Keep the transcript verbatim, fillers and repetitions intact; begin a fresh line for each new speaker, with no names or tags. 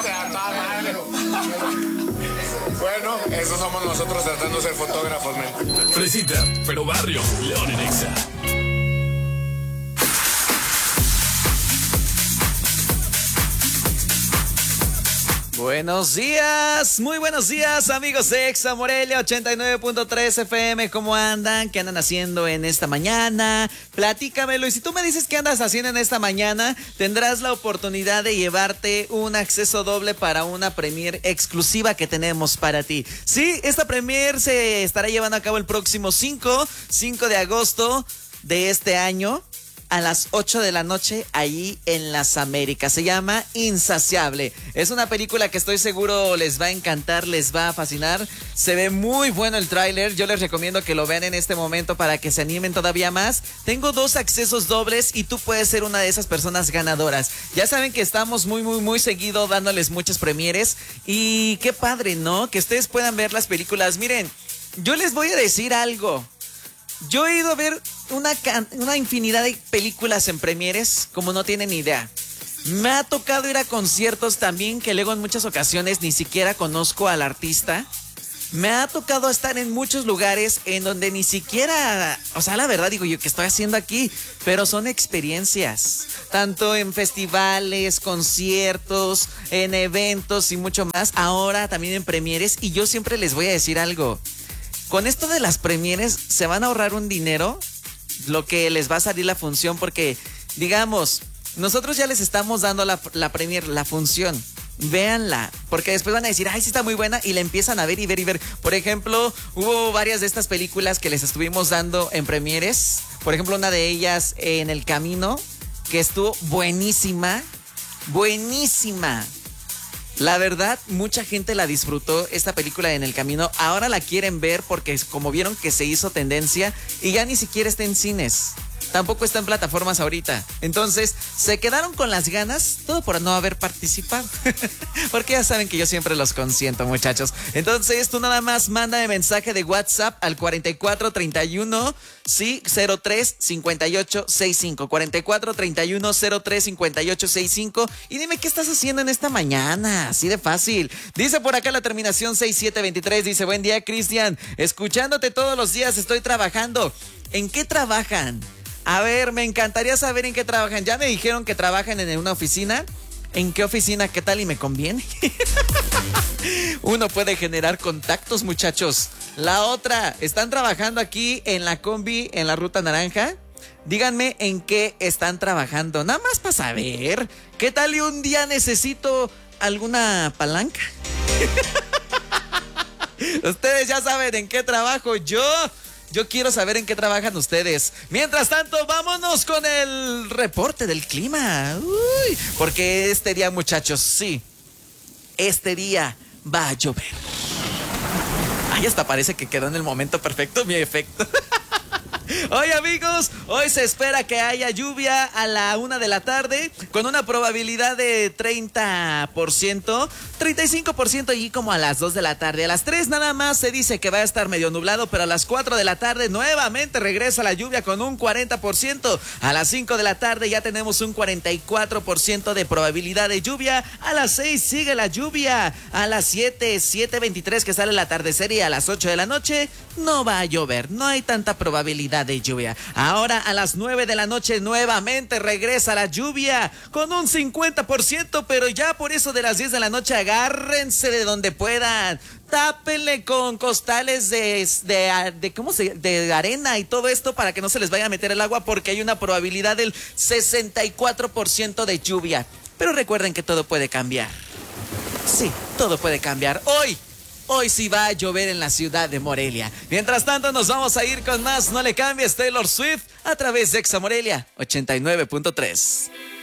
te da toda madre. Bueno, eso somos nosotros tratando de ser fotógrafos, men.
Fresita, pero barrio, León en Exa.
Buenos días, muy buenos días amigos de Exa Morelia ochenta y nueve punto tres F M, ¿cómo andan? ¿Qué andan haciendo en esta mañana? Platícamelo, y si tú me dices qué andas haciendo en esta mañana, tendrás la oportunidad de llevarte un acceso doble para una premier exclusiva que tenemos para ti. Sí, esta premier se estará llevando a cabo el próximo cinco de agosto de este año, a las ocho de la noche, ahí en las Américas. Se llama Insaciable. Es una película que estoy seguro les va a encantar, les va a fascinar. Se ve muy bueno el tráiler. Yo les recomiendo que lo vean en este momento para que se animen todavía más. Tengo dos accesos dobles y tú puedes ser una de esas personas ganadoras. Ya saben que estamos muy, muy, muy seguido dándoles muchas premieres. Y qué padre, ¿no? Que ustedes puedan ver las películas. Miren, yo les voy a decir algo. Yo he ido a ver una, una infinidad de películas en premieres, como no tienen idea. Me ha tocado ir a conciertos también, que luego en muchas ocasiones ni siquiera conozco al artista. Me ha tocado estar en muchos lugares en donde ni siquiera, o sea, la verdad digo yo, ¿qué estoy haciendo aquí? Pero son experiencias, tanto en festivales, conciertos, en eventos y mucho más. Ahora también en premieres, y yo siempre les voy a decir algo. Con esto de las premieres se van a ahorrar un dinero, lo que les va a salir la función, porque, digamos, nosotros ya les estamos dando la, la premier, la función. Véanla, porque después van a decir, ay, sí está muy buena, y la empiezan a ver y ver y ver. Por ejemplo, hubo varias de estas películas que les estuvimos dando en premieres. Por ejemplo, una de ellas, En el Camino, que estuvo buenísima, buenísima. La verdad, mucha gente la disfrutó, esta película En el Camino. Ahora la quieren ver porque como vieron que se hizo tendencia y ya ni siquiera está en cines. Tampoco está en plataformas ahorita. Entonces, se quedaron con las ganas, todo por no haber participado. Porque ya saben que yo siempre los consiento, muchachos. Entonces, tú nada más mándame mensaje de WhatsApp al cuarenta y cuatro treinta y uno, sí, cero tres cincuenta y ocho sesenta y cinco. cuarenta y cuatro treinta y uno, cero tres cincuenta y ocho sesenta y cinco. Y dime qué estás haciendo en esta mañana. Así de fácil. Dice por acá la terminación seis siete veintitrés. Dice, buen día, Cristian. Escuchándote todos los días, estoy trabajando. ¿En qué trabajan? A ver, me encantaría saber en qué trabajan. Ya me dijeron que trabajan en una oficina. ¿En qué oficina? ¿Qué tal y me conviene? Uno puede generar contactos, muchachos. La otra, ¿están trabajando aquí en la combi, en la Ruta Naranja? Díganme en qué están trabajando. Nada más para saber. ¿Qué tal y un día necesito alguna palanca? Ustedes ya saben en qué trabajo yo... Yo quiero saber en qué trabajan ustedes. Mientras tanto, vámonos con el reporte del clima. Uy, porque este día, muchachos, sí, este día va a llover. Ay, hasta parece que quedó en el momento perfecto mi efecto. Hoy, amigos, hoy se espera que haya lluvia a la una de la tarde con una probabilidad de treinta por ciento, treinta y cinco por ciento y como a las dos de la tarde. A las tres nada más se dice que va a estar medio nublado, pero a las cuatro de la tarde nuevamente regresa la lluvia con un cuarenta por ciento. A las cinco de la tarde ya tenemos un cuarenta y cuatro por ciento de probabilidad de lluvia. A las seis sigue la lluvia. A las siete, siete veintitrés que sale el atardecer y a las ocho de la noche no va a llover. No hay tanta probabilidad de lluvia. Ahora a las nueve de la noche nuevamente regresa la lluvia con un cincuenta por ciento, pero ya por eso de las diez de la noche agárrense de donde puedan. Tápenle con costales de, de, de, ¿cómo se, de arena y todo esto para que no se les vaya a meter el agua, porque hay una probabilidad del sesenta y cuatro por ciento de lluvia. Pero recuerden que todo puede cambiar. Sí, todo puede cambiar. Hoy Hoy sí va a llover en la ciudad de Morelia. Mientras tanto, nos vamos a ir con más. No le cambies, Taylor Swift, a través de Exa Morelia ochenta y nueve punto tres.